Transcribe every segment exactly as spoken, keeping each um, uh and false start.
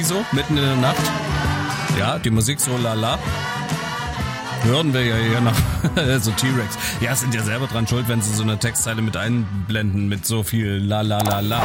so, mitten in der Nacht. Ja, die Musik so lala. Hören wir ja hier noch so T-Rex. Ja, sind ja selber dran schuld, wenn sie so eine Textzeile mit einblenden mit so viel la la la la.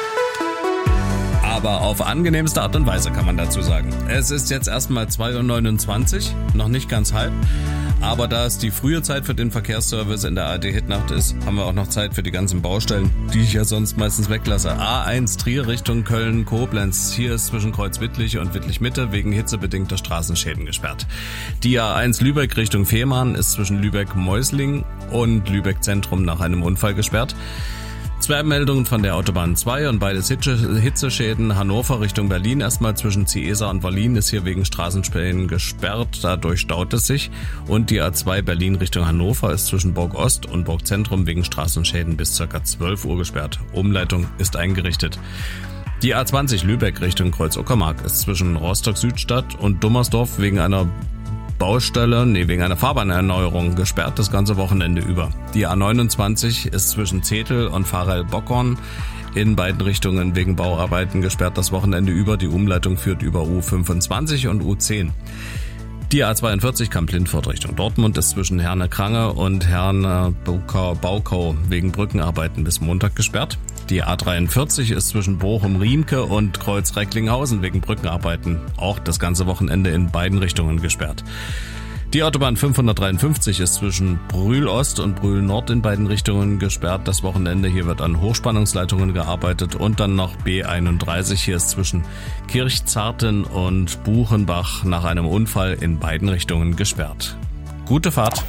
Aber auf angenehmste Art und Weise kann man dazu sagen. Es ist jetzt erstmal zwei Uhr neunundzwanzig, noch nicht ganz halb. Aber da es die frühe Zeit für den Verkehrsservice in der A R D-Hitnacht ist, haben wir auch noch Zeit für die ganzen Baustellen, die ich ja sonst meistens weglasse. A eins Trier Richtung Köln-Koblenz. Hier ist zwischen Kreuz-Wittlich und Wittlich-Mitte wegen hitzebedingter Straßenschäden gesperrt. Die A eins Lübeck Richtung Fehmarn ist zwischen Lübeck-Meusling und Lübeck-Zentrum nach einem Unfall gesperrt. Zwei Meldungen von der Autobahn zwei und beides Hitzeschäden. Hannover Richtung Berlin. Erstmal zwischen Ciesa und Wallin ist hier wegen Straßenspänen gesperrt. Dadurch staut es sich. Und die A zwei Berlin Richtung Hannover ist zwischen Burg Ost und Burg Zentrum wegen Straßenschäden bis ca. zwölf Uhr gesperrt. Umleitung ist eingerichtet. Die A zwanzig Lübeck Richtung Kreuz-Uckermark ist zwischen Rostock-Südstadt und Dummersdorf wegen einer Baustelle, nee, wegen einer Fahrbahnerneuerung gesperrt das ganze Wochenende über. Die A neunundzwanzig ist zwischen Zetel und Pfarrell-Bockorn in beiden Richtungen wegen Bauarbeiten gesperrt das Wochenende über. Die Umleitung führt über U fünfundzwanzig und U zehn. Die A zweiundvierzig Kamp-Lindfort Richtung Dortmund ist zwischen Herne-Krange und Herne-Baukau wegen Brückenarbeiten bis Montag gesperrt. Die A dreiundvierzig ist zwischen Bochum-Riemke und Kreuz-Recklinghausen wegen Brückenarbeiten auch das ganze Wochenende in beiden Richtungen gesperrt. Die Autobahn fünfhundertdreiundfünfzig ist zwischen Brühl-Ost und Brühl-Nord in beiden Richtungen gesperrt das Wochenende. Hier wird an Hochspannungsleitungen gearbeitet und dann noch B einunddreißig. Hier ist zwischen Kirchzarten und Buchenbach nach einem Unfall in beiden Richtungen gesperrt. Gute Fahrt!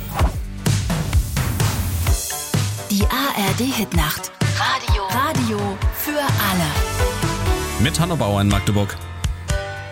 Die A R D-Hitnacht. Radio. Radio für alle. Mit Hanno Bauer in Magdeburg.